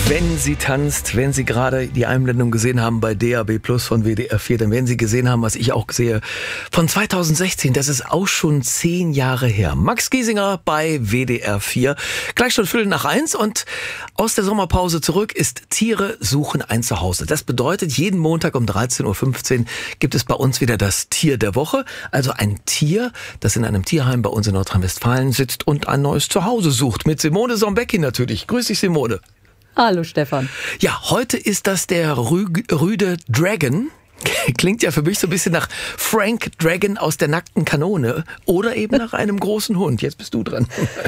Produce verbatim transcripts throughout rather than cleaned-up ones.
Wenn sie tanzt, wenn Sie gerade die Einblendung gesehen haben bei D A B Plus von W D R vier, dann werden Sie gesehen haben, was ich auch sehe, von zweitausendsechzehn, das ist auch schon zehn Jahre her. Max Giesinger bei W D R vier, gleich schon Viertel nach eins und aus der Sommerpause zurück ist Tiere suchen ein Zuhause. Das bedeutet, jeden Montag um dreizehn Uhr fünfzehn gibt es bei uns wieder das Tier der Woche, also ein Tier, das in einem Tierheim bei uns in Nordrhein-Westfalen sitzt und ein neues Zuhause sucht. Mit Simone Sombecki natürlich. Grüß dich, Simone. Hallo Stefan. Ja, heute ist das der Rü- Rüde Dragon. Klingt ja für mich so ein bisschen nach Frank Dragon aus der nackten Kanone oder eben nach einem großen Hund. Jetzt bist du dran.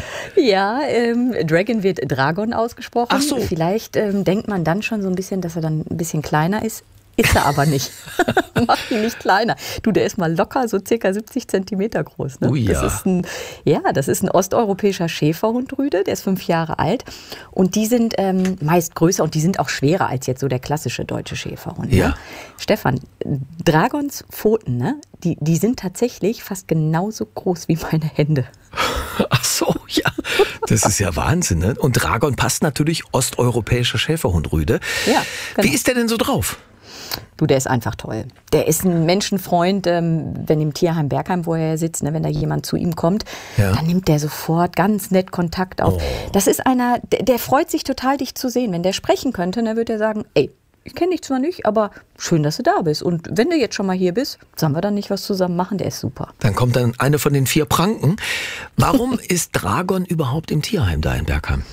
Ja, ähm, Dragon wird Dragon ausgesprochen. Ach so. Vielleicht ähm, denkt man dann schon so ein bisschen, dass er dann ein bisschen kleiner ist. Ist er aber nicht. Macht ihn nicht kleiner. Du, der ist mal locker so circa siebzig Zentimeter groß. Ne? Oh ja. Das ist ein, ja, das ist ein osteuropäischer Schäferhundrüde, der ist fünf Jahre alt. Und die sind ähm, meist größer und die sind auch schwerer als jetzt so der klassische deutsche Schäferhund. Ja. Ne? Stefan, Dragons Pfoten, ne? die, die sind tatsächlich fast genauso groß wie meine Hände. Ach so, ja. Das ist ja Wahnsinn, ne? Und Dragon passt natürlich, osteuropäischer Schäferhundrüde. Ja, genau. Wie ist der denn so drauf? Du, der ist einfach toll. Der ist ein Menschenfreund, ähm, wenn im Tierheim Bergheim, wo er sitzt, ne, wenn da jemand zu ihm kommt, Ja. dann nimmt der sofort ganz nett Kontakt auf. Oh. Das ist einer, der, der freut sich total, dich zu sehen. Wenn der sprechen könnte, dann würde er sagen, ey, ich kenne dich zwar nicht, aber schön, dass du da bist. Und wenn du jetzt schon mal hier bist, sollen wir dann nicht was zusammen machen? Der ist super. Dann kommt dann eine von den vier Pranken. Warum ist Dragon überhaupt im Tierheim da in Bergheim?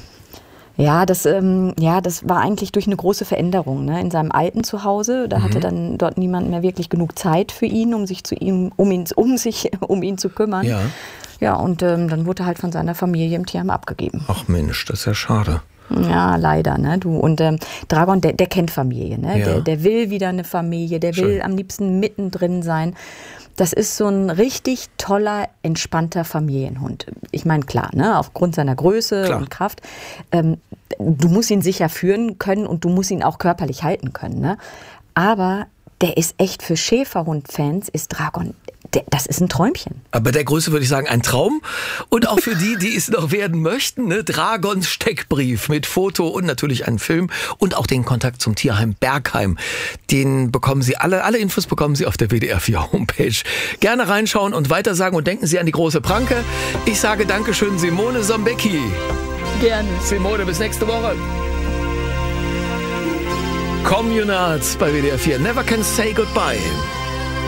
Ja, das, ähm, ja, das war eigentlich durch eine große Veränderung. Ne? In seinem alten Zuhause, da Mhm. hatte dann dort niemand mehr wirklich genug Zeit für ihn, um sich zu ihm, um ihn, um sich, um ihn zu kümmern. Ja. Ja, und ähm, dann wurde er halt von seiner Familie im Tierheim abgegeben. Ach Mensch, das ist ja schade. Ja, leider, ne, du. Und ähm, Dragon, der, der kennt Familie, ne? Ja. Der, der will wieder eine Familie, der will Schön. am liebsten mittendrin sein. Das ist so ein richtig toller, entspannter Familienhund. Ich meine, klar, ne, aufgrund seiner Größe Klar. und Kraft. Ähm, du musst ihn sicher führen können und du musst ihn auch körperlich halten können, ne? Aber der ist echt für Schäferhund-Fans, ist Dragon, der, das ist ein Träumchen. Aber der Größe würde ich sagen, ein Traum. Und auch für die, die es noch werden möchten, ne? Dragons Steckbrief mit Foto und natürlich einen Film und auch den Kontakt zum Tierheim Bergheim. Den bekommen Sie alle, alle Infos bekommen Sie auf der W D R vier Homepage. Gerne reinschauen und weitersagen und denken Sie an die große Pranke. Ich sage Dankeschön, Simone Sombecki. Gerne. Simone, bis nächste Woche. Communards bei W D R vier. Never can say goodbye.